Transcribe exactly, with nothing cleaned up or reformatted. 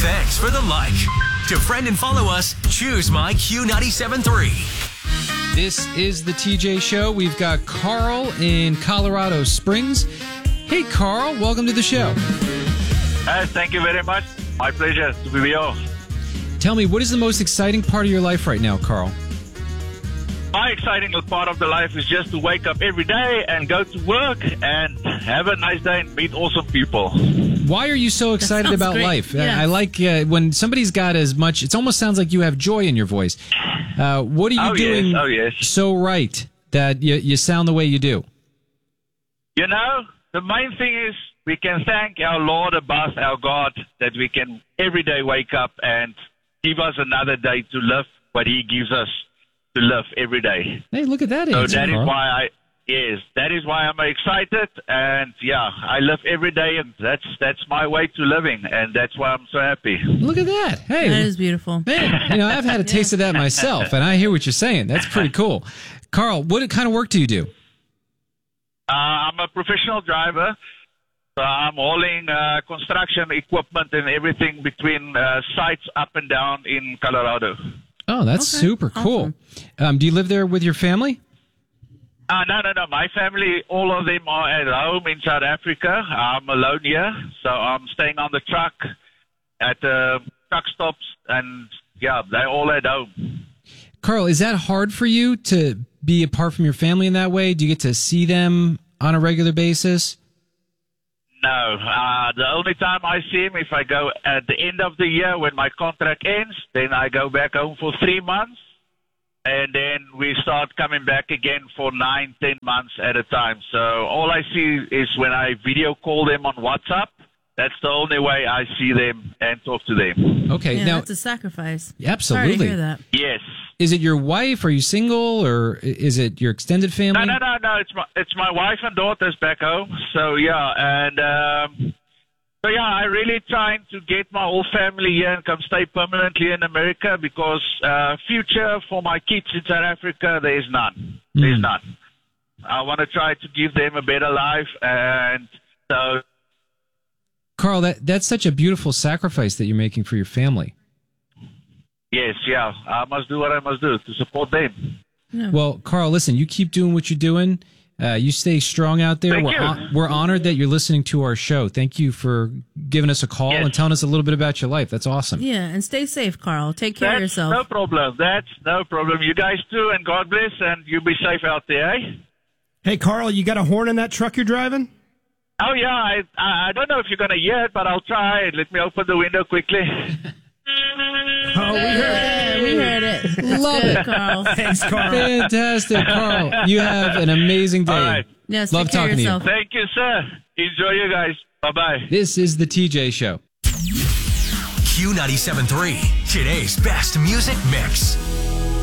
Thanks for the like. To friend and follow us, choose my Q ninety-seven point three. This is the T J Show. We've got Carl in Colorado Springs. Hey, Carl, welcome to the show. Uh, thank you very much. My pleasure to be here. Tell me, what is the most exciting part of your life right now, Carl? My exciting part of the life is just to wake up every day and go to work and have a nice day and meet awesome people. Why are you so excited about great. life? Yeah. I I like uh, when somebody's got as much, it almost sounds like you have joy in your voice. Uh, what are you Oh, doing yes. Oh, yes. so right that you, you sound the way you do? You know, the main thing is we can thank our Lord above, our God, that we can every day wake up and give us another day to live what He gives us to live every day. Hey, look at that So answer, that is Carl. why I, yes, that is why I'm excited. And yeah, I live every day and that's, that's my way to living. And that's why I'm so happy. Look at that. Hey, That is beautiful. man, you know, I've had a taste of that myself, and I hear what you're saying. That's pretty cool. Carl, what kind of work do you do? Uh, I'm a professional driver. So I'm hauling uh, construction equipment and everything between uh, sites up and down in Colorado. Oh, that's Okay, super cool. Um, do you live there with your family? Uh, no, no, no. My family, all of them are at home in South Africa. I'm alone here. So I'm staying on the truck at the truck stops. And, yeah, they're all at home. Carl, is that hard for you to be apart from your family in that way? Do you get to see them on a regular basis? No. Uh, the only time I see him, if I go at the end of the year when my contract ends, then I go back home for three months. And then we start coming back again for nine, ten months at a time. So all I see is when I video call them on WhatsApp. That's the only way I see them and talk to them. Okay, Yeah, now, that's a sacrifice. absolutely. Sorry to hear that. Yes. Is it your wife? Are you single, or is it your extended family? No, no, no, no. It's my it's my wife and daughters back home. So yeah, and um, so yeah, I really trying to get my whole family here and come stay permanently in America because uh, future for my kids in South Africa there is none. There's Mm. none. I want to try to give them a better life, and so Carl, that, that's such a beautiful sacrifice that you're making for your family. yes, yeah, I must do what I must do to support them. Well, Carl, listen, you keep doing what you're doing. Uh, you stay strong out there. Thank we're, you. hon- we're honored that you're listening to our show. Thank you for giving us a call Yes. and telling us a little bit about your life. That's awesome. Yeah, and stay safe, Carl. Take care of That's yourself. no problem. That's no problem. You guys too, and God bless, and you be safe out there. Eh? Hey, Carl, you got a horn in that truck you're driving? Oh yeah, I I I don't know if you're gonna hear it, but I'll try. Let me open the window quickly. Oh, we heard Yeah, we heard it. Love Good, it. Carl. Thanks, Carl. Fantastic, Carl. You have an amazing day. All right. Yes, Love take care of talking to you. yourself. Thank you, sir. Enjoy you guys. Bye bye. This is the T J Show. Q ninety-seven point three, today's best music mix.